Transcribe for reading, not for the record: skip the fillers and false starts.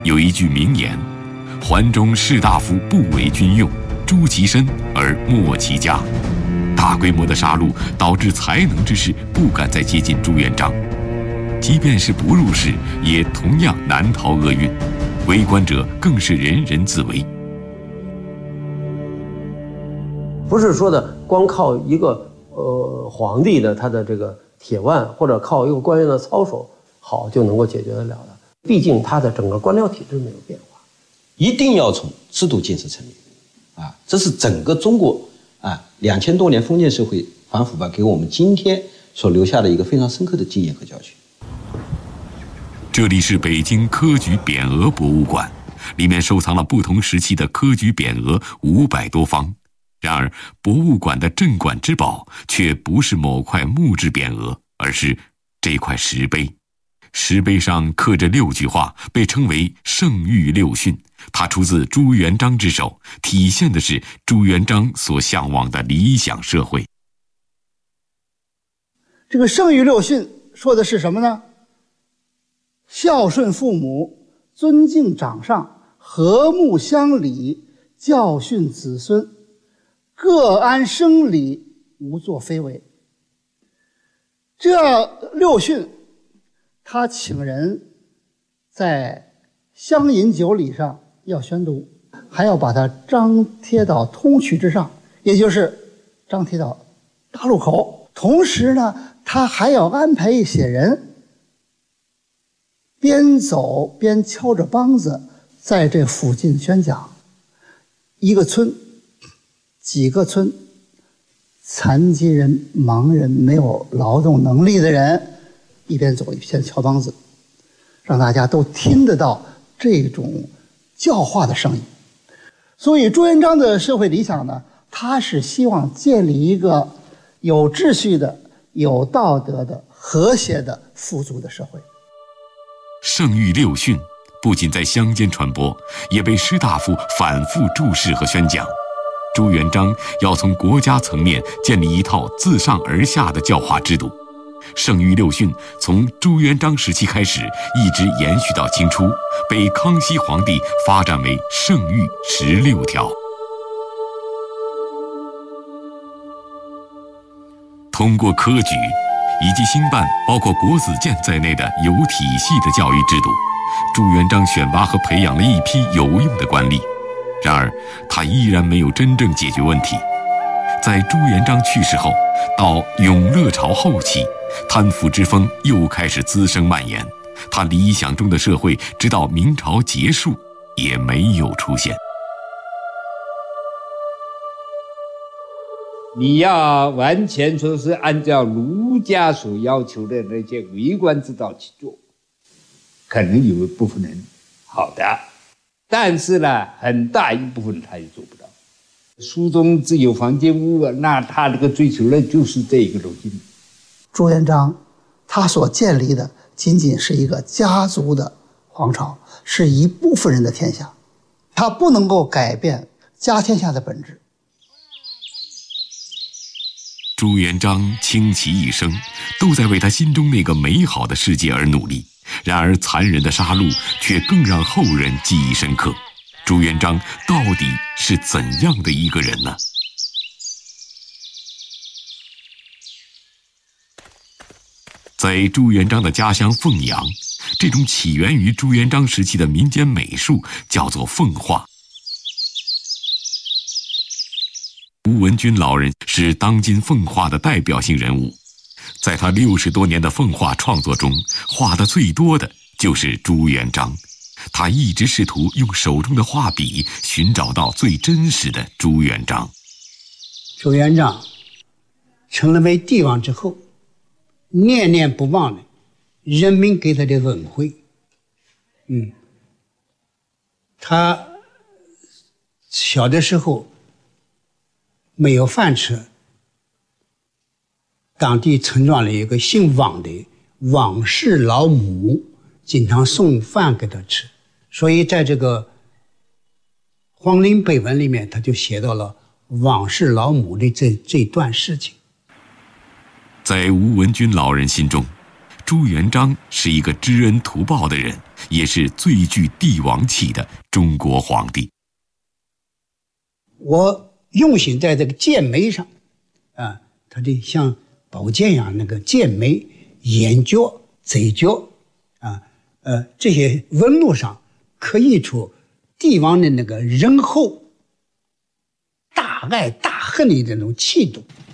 有一句名言：“环中士大夫不为君用，诛其身而没其家。”大规模的杀戮导致才能之士不敢再接近朱元璋，即便是不入仕，也同样难逃厄运。为官者更是人人自危。 不是说的光靠一个皇帝的他的这个铁腕，或者靠一个官员的操守好就能够解决得了的。毕竟他的整个官僚体制没有变化， 一定要从制度建设层面啊，这是整个中国2000多年封建社会反腐败给我们今天所留下的一个非常深刻的经验和教训。 这里是北京科举匾额博物馆，里面收藏了不同时期的科举匾额500多方。然而，博物馆的镇馆之宝却不是某块木质匾额，而是这块石碑。石碑上刻着6句话，被称为圣谕六训。它出自朱元璋之手，体现的是朱元璋所向往的理想社会。 这个圣谕六训说的是什么呢？孝顺父母，尊敬长上，和睦乡里，教训子孙，各安生理，无作非为。这六训他请人在乡饮酒礼上要宣读，还要把它张贴到通衢之上，也就是张贴到大路口。同时呢，他还要安排一些人边走边敲着梆子在这附近宣讲。一个村几个村，残疾人、盲人、没有劳动能力的人一边走一边敲梆子，让大家都听得到这种教化的声音。所以朱元璋的社会理想呢，他是希望建立一个有秩序的、有道德的、和谐的、富足的社会。 圣谕六训不仅在乡间传播，也被士大夫反复注释和宣讲。朱元璋要从国家层面建立一套自上而下的教化制度。圣谕六训从朱元璋时期开始，一直延续到清初，被康熙皇帝发展为圣谕16条。通过科举以及兴办包括国子监在内的有体系的教育制度，朱元璋选拔和培养了一批有用的官吏。然而，他依然没有真正解决问题。在朱元璋去世后，到永乐朝后期，贪腐之风又开始滋生蔓延。他理想中的社会，直到明朝结束也没有出现。 你要完全说是按照儒家所要求的那些为官之道去做，可能有一部分人好的，但是呢，很大一部分他也做不到。书中自有房间屋，那他这个追求的就是这个路径。 朱元璋他所建立的仅仅是一个家族的皇朝，是一部分人的天下，他不能够改变家天下的本质。 朱元璋倾其一生，都在为他心中那个美好的世界而努力。然而残忍的杀戮却更让后人记忆深刻。朱元璋到底是怎样的一个人呢？在朱元璋的家乡凤阳，这种起源于朱元璋时期的民间美术叫做凤画。吴文君老人是当今凤画的代表性人物，在他60多年的凤画创作中，画的最多的就是朱元璋。他一直试图用手中的画笔寻找到最真实的朱元璋。 朱元璋成了为帝王之后，念念不忘的人民给他的恩惠。他小的时候没有饭吃，当地村庄里有个姓王的王氏老母经常送饭给他吃，所以在这个皇陵碑文里面他就写到了王氏老母的这段事情。 在吴文君老人心中，朱元璋是一个知恩图报的人， 也是最具帝王气的中国皇帝。 我用心在这个鉴眉上，他的像宝剑一样那个剑眉、眼角、嘴角，这些纹路上刻意出帝王的那个仁厚、大爱大恨的这种气度。